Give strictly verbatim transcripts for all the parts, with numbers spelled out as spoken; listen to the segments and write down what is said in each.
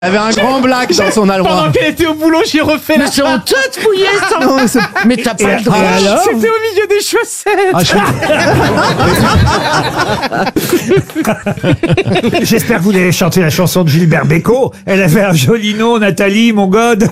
Elle avait un grand black dans son armoire. Pendant qu'elle était au boulot, j'ai refait Mais la c'est honteux de fouiller ça. Non, mais c'est- Mais t'as pas le droit. Ah, c'était au milieu des chaussettes. Ah, je- J'espère que vous allez chanter la chanson de Gilbert Bécaud. Elle avait un joli nom, Nathalie, mon god.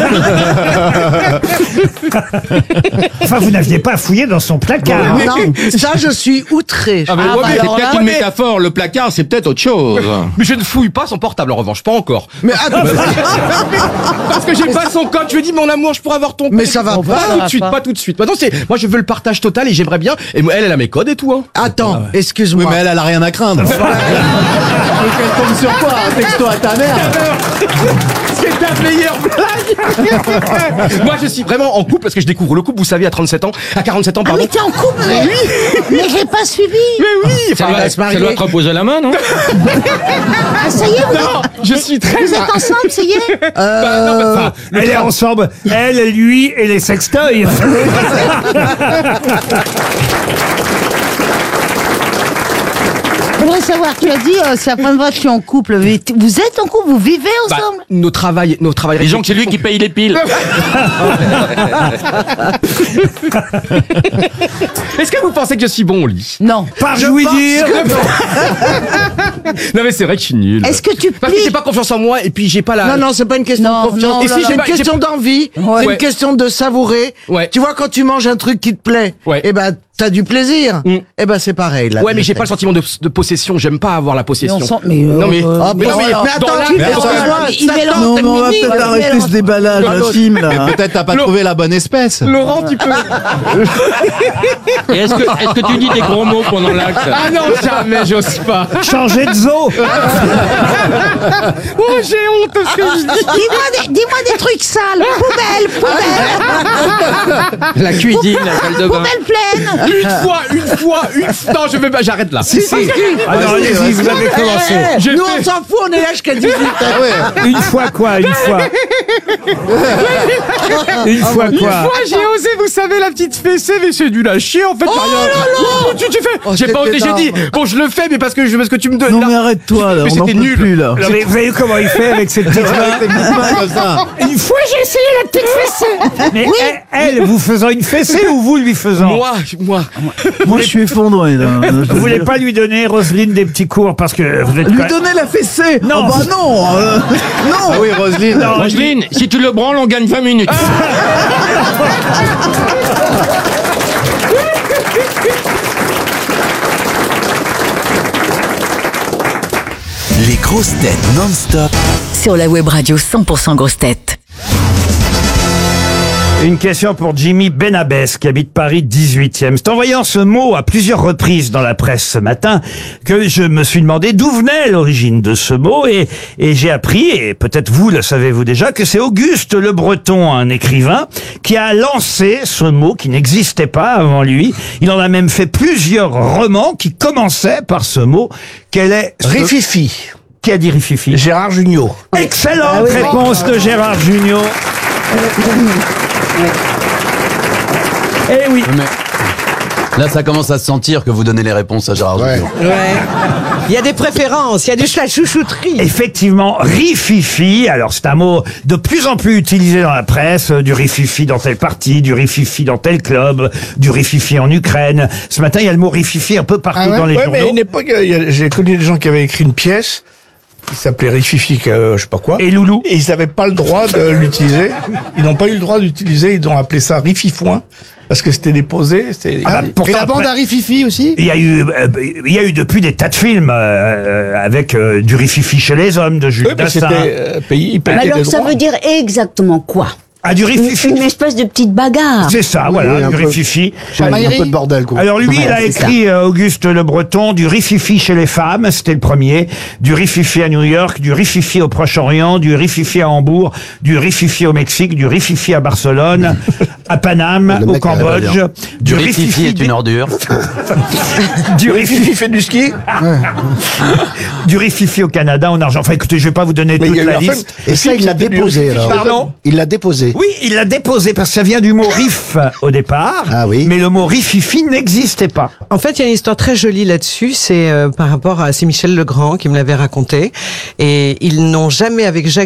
Enfin, vous n'aviez pas fouillé dans son placard. Non, ça je suis outré. Ah, mais Ah, ouais, bah mais c'est alors peut-être là, une mais- métaphore. Le placard, c'est peut-être autre chose. Mais je ne fouille pas son portable, en revanche, pas encore. Mais attends, Parce que j'ai pas son code. Je lui ai dit, mon amour, je pourrais avoir ton. Mais ça va pas. pas, ça tout de va suite, pas. pas tout de suite. Maintenant, c'est, moi, je veux le partage total et j'aimerais bien. Et moi, elle, elle a mes codes et tout, hein. attends, Oui, excuse-moi. mais elle, elle a rien à craindre. Donc elle tombe sur quoi? Un texto à ta mère. C'est ta meilleure blague. Moi, je suis vraiment en couple parce que je découvre le couple, vous savez, à trente-sept ans, à quarante-sept ans, Ah, pardon. mais t'es en couple? Mais j'ai pas suivi. Mais oui, Ça enfin, va se marier. te reposer la main, non? Ah, ça y est, vous, Non, je suis très. vous êtes ensemble, ça y est? Bah, non, mais enfin, le Elle est tra- ensemble, elle, lui et les sextoys. Je voudrais savoir, tu as dit, euh, c'est la première fois que je suis en couple. Mais t- vous êtes en couple, vous vivez Bah, ensemble? nos travail, nos travail. Disons que c'est lui qui paye les piles. Est-ce que vous pensez que je suis bon au lit? Non. Par jouy dire. Non, mais c'est vrai que je suis nul. Est-ce que tu Parce que j'ai plies? pas confiance en moi et puis j'ai pas la. Non, non, c'est pas une question Non, de confiance. non, Et là, si là. c'est une J'ai pas- question d'envie, c'est Ouais. une question de savourer. Ouais. Tu vois, quand tu manges un truc qui te plaît, Ouais. eh ben, t'as du plaisir. Mm. Eh ben, c'est pareil, là. Ouais, mais j'ai pas le sentiment de, de possession. J'aime pas avoir la Mais possession. on sent- mais, euh, non mais. euh, Ah, mais mais, non, mais mais dans attends, la- tu mais fais attends, ça, il ça mélange tente, Non, t'es mais on va mimi. peut-être arrêter ce déballage, la film, là. Mais peut-être t'as pas trouvé la bonne espèce. Laurent, tu peux. Et est-ce que, est-ce que tu dis des gros mots pendant l'acte? Ah non, jamais, j'ose pas. Changer de zoo. Oh, j'ai honte de ce que je dis. Dis-moi des, dis-moi des trucs sales. Poubelle, poubelle, La cuisine, la salle de bain. poubelle pleine. Une fois, une fois, une fois. Non, je vais pas, j'arrête là. Si, si. Alors, allez-y, vous avez commencé. Eh, J'ai nous, fait- on s'en fout, on est là jusqu'à dix-huit. hein. Une fois quoi, une fois. Une fois Une quoi. fois, j'ai osé, vous savez, la petite fessée, mais c'est du à chier, en fait. Oh là là tu, tu fais. Oh, j'ai pas osé, c'était j'ai dit. Bon, je le fais, mais parce que, je, parce que tu me donnes. Non là- mais arrête-toi là, Mais on n'en c'était peut nul. plus là. Non, mais vous voyez comment il fait avec ses petites mains. Avec tes petites mains comme ça. Une fois j'ai essayé la petite fessée. Mais elle, elle, vous faisant une fessée ou vous lui faisant? Moi, moi. Moi je suis effondré là. Je Vous veux voulez dire. pas lui donner, Roselyne, des petits cours parce que vous êtes Lui quand même- donner la fessée? Non. Oh bah non euh, Non Ah oui, Roselyne. Non, Roselyne, si tu le branles, on gagne vingt minutes. Les grosses têtes non-stop. Sur la web radio cent pour cent grosses têtes. Une question pour Jimmy Benabès qui habite Paris dix-huitième. C'est en voyant ce mot à plusieurs reprises dans la presse ce matin que je me suis demandé d'où venait l'origine de ce mot et, et j'ai appris, et peut-être vous le savez-vous déjà, que c'est Auguste Le Breton, un écrivain, qui a lancé ce mot qui n'existait pas avant lui. Il en a même fait plusieurs romans qui commençaient par ce mot. Quel est ce... Rififi. Qui a dit Rififi? Gérard Jugnot. Excellente réponse de Gérard Jugnot. Eh oui. Là, ça commence à se sentir que vous donnez les réponses à Gérard Jugnot. Ouais. Il y a des préférences, il y a de la chouchouterie. Effectivement, rififi, alors c'est un mot de plus en plus utilisé dans la presse, euh, du rififi dans tel parti, du rififi dans tel club, du rififi en Ukraine. Ce matin, il y a le mot rififi un peu partout dans les Ouais, journaux. mais à une époque, il y a- j'ai connu des gens qui avaient écrit une pièce qui s'appelait Rififi, euh, je sais pas quoi. Et Loulou. Et ils n'avaient pas le droit de l'utiliser. Ils n'ont pas eu le droit d'utiliser. Ils ont appelé ça Rififoin parce que c'était déposé. C'était. Ah bah, pourtant, Et la bande après, à Rififi aussi? il y a eu, euh, il y a eu depuis des tas de films euh, euh, avec euh, du rififi chez les hommes de Jules Oui, mais Dassin. c'était euh, payé. Ils payaient Mais alors, des ça droits. veut dire exactement quoi? Ah, du Une, rififi. une espèce de petite bagarre. C'est ça, voilà, oui, un du peu. rififi. Un peu de bordel quoi. Alors lui, il a c'est écrit, euh, Auguste Le Breton, du rififi chez les femmes, c'était le premier, du rififi à New York, du rififi au Proche-Orient, du rififi à Hambourg, du rififi au Mexique, du rififi à Barcelone, à Paname, Le au mec a Cambodge, l'air du Du rififi est une ordure. du Rififi rififi, fait du ski. du rififi au Canada, en Argent. Enfin, écoutez, je vais pas vous donner Mais il toute y a eu la un liste. film- Et ça il l'a C'était du déposé rififi. alors. Pardon? Il l'a déposé. Oui, il l'a déposé parce que ça vient du mot riff au départ. Ah oui. Mais le mot rififi n'existait pas. En fait, il y a une histoire très jolie là-dessus. C'est euh, par rapport à c'est Michel Legrand qui me l'avait raconté. Et ils n'ont jamais avec Jacques